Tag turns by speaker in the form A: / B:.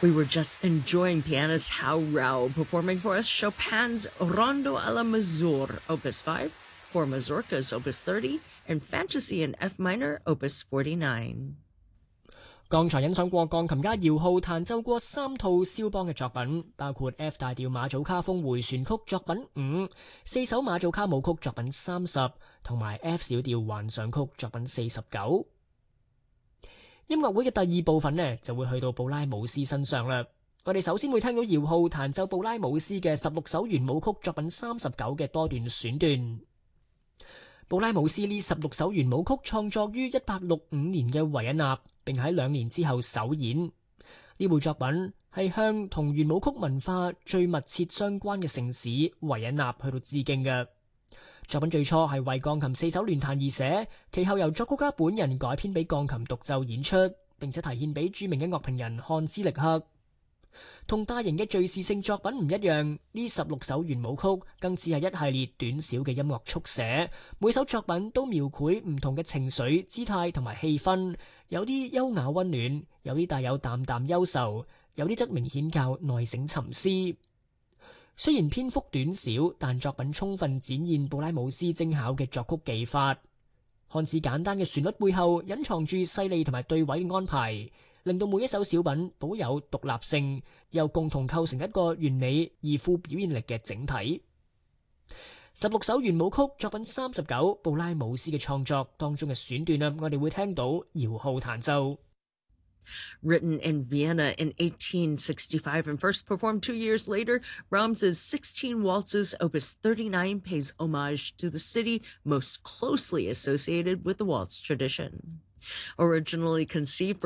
A: We were just enjoying pianist Hao Rao performing for us Chopin's Rondo alla Mazur, Opus 5, for Mazurkas, Opus 30, and Fantasy in F minor, Opus 49.
B: 剛才欣賞過鋼琴家姚浩彈奏過3套肖邦嘅作品，包括 F 大調馬祖卡風迴旋曲作品5、4首馬祖卡舞曲作品30，同埋 F 小調幻想曲作品49。音樂會嘅第二部分呢，就會去到布拉姆斯身上啦。我哋首先會聽到姚浩彈奏布拉姆斯嘅16首圓舞曲作品39嘅多段選段。布拉姆斯呢16首圓舞曲創作於1865年嘅維也納，並喺2年之後首演。呢部作品係向同圓舞曲文化最密切相關嘅城市維也納去到致敬嘅。作品最初係為鋼琴4手聯彈而寫，其後由作曲家本人改編俾鋼琴獨奏演出，並且提獻俾著名嘅樂評人漢斯力克。同大型嘅敘事性作品唔一樣，呢16首圓舞曲更似係一系列短小嘅音樂速寫，每首作品都描繪唔同嘅情緒、姿態同埋氣氛，有啲優雅溫暖，有啲帶有淡淡憂愁，有啲則明顯較內省沉思。雖然篇幅短小，但作品充分展現布拉姆斯精巧嘅作曲技法。看似簡單嘅旋律背後隱藏住細膩同埋對位嘅安排，令到每一首小品保有獨立性，又共同構成一個完美而富表現力嘅整體。16首圓舞曲作品39，布拉姆斯嘅創作當中嘅選段我哋會聽到姚浩彈奏。
A: Written in Vienna in 1865 and first performed 2 years later, Brahms's 16 Waltzes, Opus 39, pays homage to the city most closely associated with the waltz tradition. Originally conceived for